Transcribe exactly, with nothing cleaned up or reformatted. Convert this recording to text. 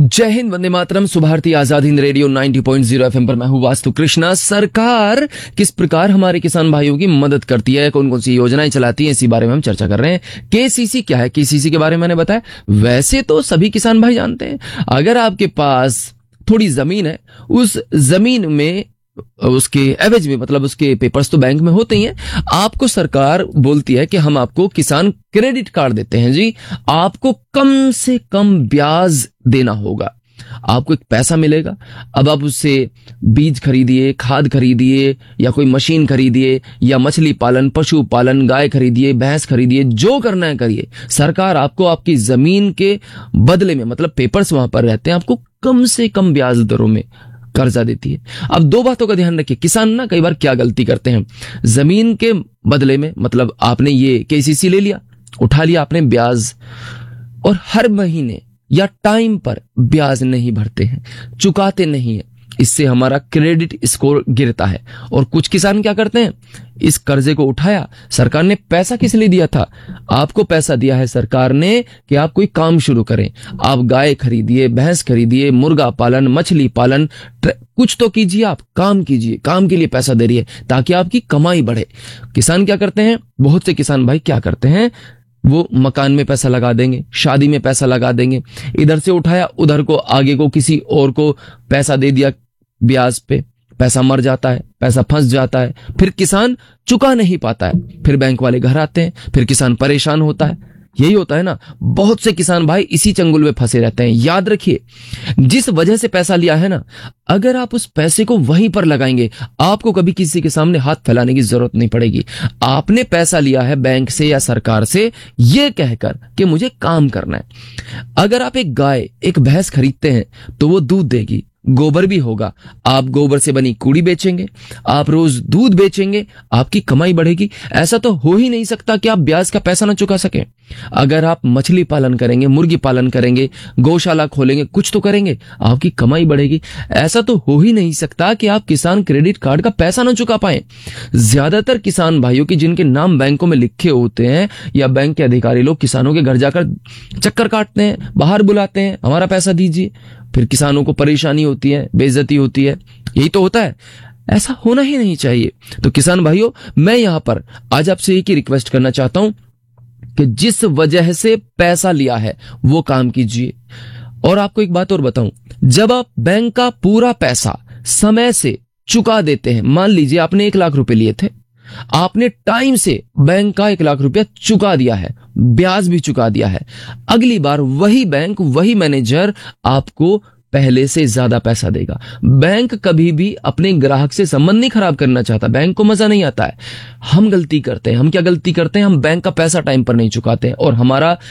जय हिंद, वंदे मातरम, सुभारती आजाद हिंद रेडियो नब्बे point zero FM पर मैं हूं वास्तु कृष्णा। सरकार किस प्रकार हमारे किसान भाइयों की मदद करती है, कौन कौन सी योजनाएं चलाती है, इसी बारे में हम चर्चा कर रहे हैं। केसीसी क्या है, केसीसी के बारे में मैंने बताया। वैसे तो सभी किसान भाई जानते हैं, अगर आपके पास थोड़ी जमीन है, उस जमीन में उसके एवज में, मतलब उसके पेपर्स तो बैंक में होते ही हैं, आपको सरकार बोलती है कि हम आपको किसान क्रेडिट कार्ड देते हैं जी, आपको कम से कम ब्याज देना होगा, आपको एक पैसा मिलेगा। अब आप उससे बीज खरीदिए, खाद खरीदिए, या कोई मशीन खरीदिए, या मछली पालन, पशु पालन, गाय खरीदिए, भैंस खरीदिए, जो करना है करिए। सरकार आपको आपकी जमीन के बदले में, मतलब पेपर्स वहां पर रहते हैं, आपको कम से कम ब्याज दरों में कर्जा देती है। अब दो बातों का ध्यान रखिए, किसान ना कई बार क्या गलती करते हैं, जमीन के बदले में, मतलब आपने ये केसीसी ले लिया, उठा लिया आपने ब्याज, और हर महीने या टाइम पर ब्याज नहीं भरते हैं, चुकाते नहीं है। इससे हमारा क्रेडिट स्कोर गिरता है। और कुछ किसान क्या करते हैं, इस कर्जे को उठाया, सरकार ने पैसा किस लिए दिया था, आपको पैसा दिया है सरकार ने कि आप कोई काम शुरू करें, आप गाय खरीदिए, भैंस खरीदिए, मुर्गा पालन, मछली पालन, कुछ तो कीजिए, आप काम कीजिए, काम के लिए पैसा दे रही है ताकि आपकी कमाई बढ़े। किसान क्या करते हैं, बहुत से किसान भाई क्या करते हैं, वो मकान में पैसा लगा देंगे, शादी में पैसा लगा देंगे, इधर से उठाया उधर को, आगे को किसी और को पैसा दे दिया ब्याज पे, पैसा मर जाता है, पैसा फंस जाता है, फिर किसान चुका नहीं पाता है, फिर बैंक वाले घर आते हैं, फिर किसान परेशान होता है। यही होता है ना, बहुत से किसान भाई इसी चंगुल में फंसे रहते हैं। याद रखिए, जिस वजह से पैसा लिया है ना, अगर आप उस पैसे को वहीं पर लगाएंगे, आपको कभी किसी के सामने हाथ फैलाने की जरूरत नहीं पड़ेगी। आपने पैसा लिया है बैंक से या सरकार से यह कहकर कि मुझे काम करना है। अगर आप एक गाय, एक भैंस खरीदते हैं तो वो दूध देगी, गोबर भी होगा, आप गोबर से बनी कूड़ी बेचेंगे, आप रोज दूध बेचेंगे, आपकी कमाई बढ़ेगी। ऐसा तो हो ही नहीं सकता कि आप ब्याज का पैसा ना चुका सकें। अगर आप मछली पालन करेंगे, मुर्गी पालन करेंगे, गौशाला खोलेंगे, कुछ तो करेंगे, आपकी कमाई बढ़ेगी। ऐसा तो हो ही नहीं सकता कि आप किसान क्रेडिट कार्ड का पैसा ना चुका पाए। ज्यादातर किसान भाइयों की जिनके नाम बैंकों में लिखे होते हैं, या बैंक के अधिकारी लोग किसानों के घर जाकर चक्कर काटते हैं, बाहर बुलाते हैं, हमारा पैसा दीजिए, फिर किसानों को परेशानी होती है, बेइज्जती होती है। यही तो होता है, ऐसा होना ही नहीं चाहिए। तो किसान भाइयों, मैं यहां पर आज आपसे एक ही रिक्वेस्ट करना चाहता हूं कि जिस वजह से पैसा लिया है वो काम कीजिए। और आपको एक बात और बताऊं, जब आप बैंक का पूरा पैसा समय से चुका देते हैं, मान लीजिए आपने एक लाख रुपए लिए थे, आपने टाइम से बैंक का एक लाख रुपया चुका दिया है, ब्याज भी चुका दिया है, अगली बार वही बैंक, वही मैनेजर आपको पहले से ज्यादा पैसा देगा। बैंक कभी भी अपने ग्राहक से संबंध नहीं खराब करना चाहता, बैंक को मजा नहीं आता है। हम गलती करते हैं, हम क्या गलती करते हैं, हम बैंक का पैसा टाइम पर नहीं चुकाते हैं और हमारा